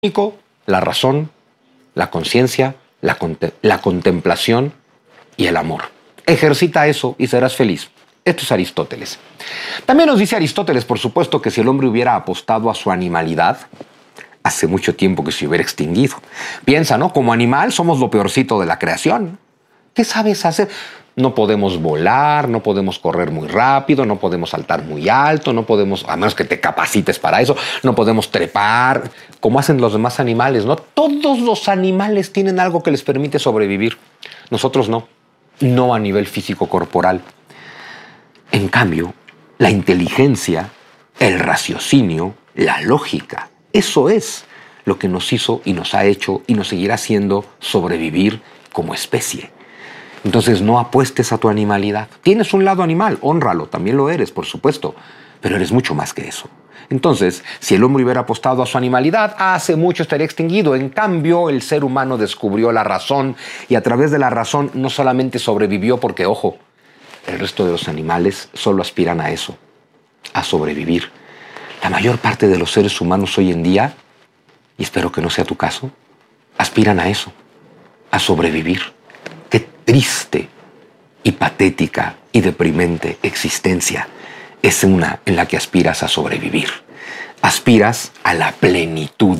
único, la razón, la conciencia, la contemplación y el amor. Ejercita eso y serás feliz. Esto es Aristóteles. También nos dice Aristóteles, por supuesto, que si el hombre hubiera apostado a su animalidad, hace mucho tiempo que se hubiera extinguido. Piensa, ¿no? Como animal somos lo peorcito de la creación. ¿Qué sabes hacer? No podemos volar, no podemos correr muy rápido, no podemos saltar muy alto, no podemos, a menos que te capacites para eso, no podemos trepar, como hacen los demás animales, ¿no? Todos los animales tienen algo que les permite sobrevivir. Nosotros no, no a nivel físico corporal. En cambio, la inteligencia, el raciocinio, la lógica, eso es lo que nos hizo y nos ha hecho y nos seguirá haciendo sobrevivir como especie. Entonces no apuestes a tu animalidad. Tienes un lado animal, hónralo, también lo eres, por supuesto, pero eres mucho más que eso. Entonces, si el hombre hubiera apostado a su animalidad, hace mucho estaría extinguido. En cambio, el ser humano descubrió la razón y a través de la razón no solamente sobrevivió porque, ojo, el resto de los animales solo aspiran a eso, a sobrevivir. La mayor parte de los seres humanos hoy en día, y espero que no sea tu caso, aspiran a eso, a sobrevivir. Qué triste y patética y deprimente existencia es una en la que aspiras a sobrevivir. Aspiras a la plenitud.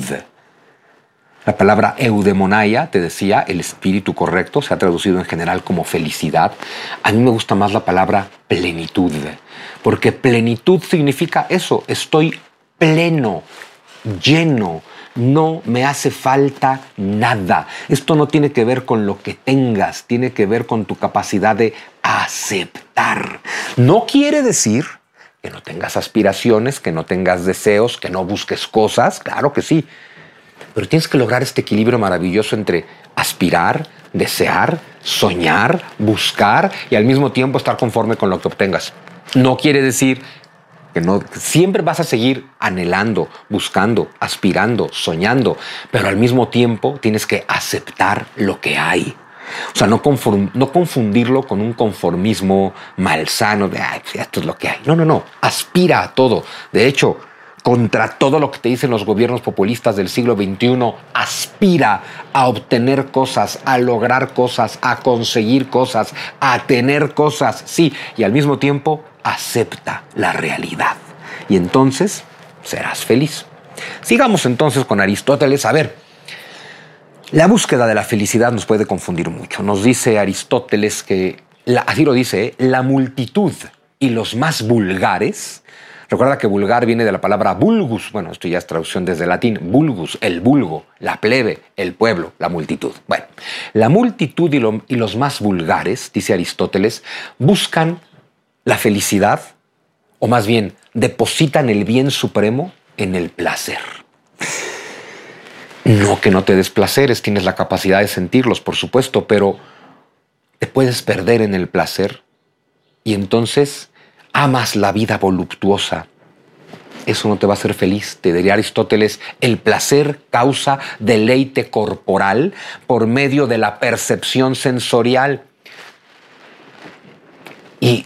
La palabra eudemonia, te decía, el espíritu correcto, se ha traducido en general como felicidad. A mí me gusta más la palabra plenitud, porque plenitud significa eso, estoy pleno, lleno, no me hace falta nada. Esto no tiene que ver con lo que tengas, tiene que ver con tu capacidad de aceptar. No quiere decir que no tengas aspiraciones, que no tengas deseos, que no busques cosas, claro que sí. Pero tienes que lograr este equilibrio maravilloso entre aspirar, desear, soñar, buscar y al mismo tiempo estar conforme con lo que obtengas. No quiere decir que no, siempre vas a seguir anhelando, buscando, aspirando, soñando, pero al mismo tiempo tienes que aceptar lo que hay. O sea, no confundirlo con un conformismo malsano de, ay, esto es lo que hay. No, no, no. Aspira a todo. De hecho, contra todo lo que te dicen los gobiernos populistas del siglo XXI, aspira a obtener cosas, a lograr cosas, a conseguir cosas, a tener cosas, sí, y al mismo tiempo acepta la realidad. Y entonces serás feliz. Sigamos entonces con Aristóteles. A ver, la búsqueda de la felicidad nos puede confundir mucho. Nos dice Aristóteles que, así lo dice, la multitud y los más vulgares. Recuerda que vulgar viene de la palabra vulgus. Bueno, esto ya es traducción desde latín. Vulgus, el vulgo, la plebe, el pueblo, la multitud. Bueno, la multitud y los más vulgares, dice Aristóteles, buscan la felicidad, o más bien, depositan el bien supremo en el placer. No que no te des placeres, tienes la capacidad de sentirlos, por supuesto, pero te puedes perder en el placer y entonces amas la vida voluptuosa. Eso no te va a hacer feliz. Te diría Aristóteles, el placer causa deleite corporal por medio de la percepción sensorial. Y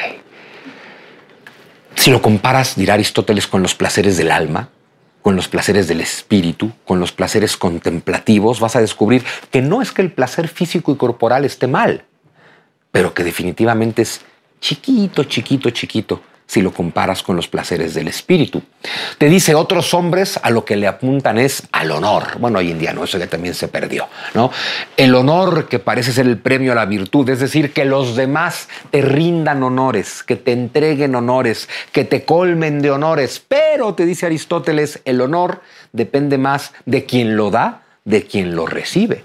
si lo comparas, dirá Aristóteles, con los placeres del alma, con los placeres del espíritu, con los placeres contemplativos, vas a descubrir que no es que el placer físico y corporal esté mal, pero que definitivamente es chiquito, chiquito, chiquito, si lo comparas con los placeres del espíritu. Te dice, otros hombres a lo que le apuntan es al honor. Bueno, hoy en día no, eso ya también se perdió, ¿no? El honor que parece ser el premio a la virtud, es decir, que los demás te rindan honores, que te entreguen honores, que te colmen de honores. Pero, te dice Aristóteles, el honor depende más de quien lo da, de quien lo recibe.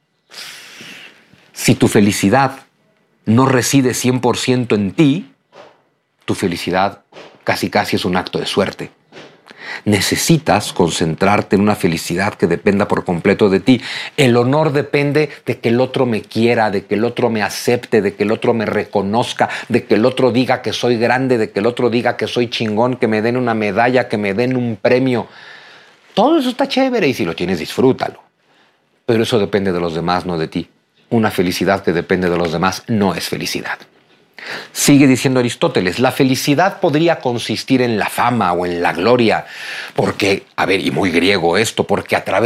Si tu felicidad no reside 100% en ti, tu felicidad casi es un acto de suerte. Necesitas concentrarte en una felicidad que dependa por completo de ti. El honor depende de que el otro me quiera, de que el otro me acepte, de que el otro me reconozca, de que el otro diga que soy grande, de que el otro diga que soy chingón, que me den una medalla, que me den un premio. Todo eso está chévere y si lo tienes, disfrútalo. Pero eso depende de los demás, no de ti. Una felicidad que depende de los demás no es felicidad. Sigue diciendo Aristóteles, la felicidad podría consistir en la fama o en la gloria, porque, a ver, y muy griego esto, porque a través